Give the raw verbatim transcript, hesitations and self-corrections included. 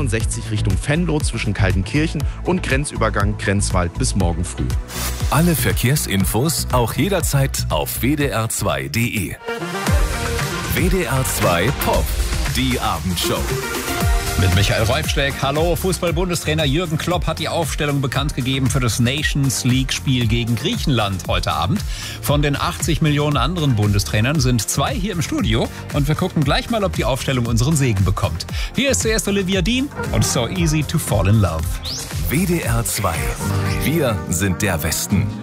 einundsechzig Richtung Venlo zwischen Kaltenkirchen und Grenzübergang Grenzwald bis morgen früh. Alle Verkehrsinfos auch jederzeit auf w d r zwei punkt d e. W D R zwei Pop, die Abendshow. Mit Michael Reufsteck. Hallo, Fußball-Bundestrainer Jürgen Klopp hat die Aufstellung bekannt gegeben für das Nations-League-Spiel gegen Griechenland heute Abend. Von den achtzig Millionen anderen Bundestrainern sind zwei hier im Studio. Und wir gucken gleich mal, ob die Aufstellung unseren Segen bekommt. Hier ist zuerst Olivia Dean und So Easy to Fall in Love. W D R zwei. Wir sind der Westen.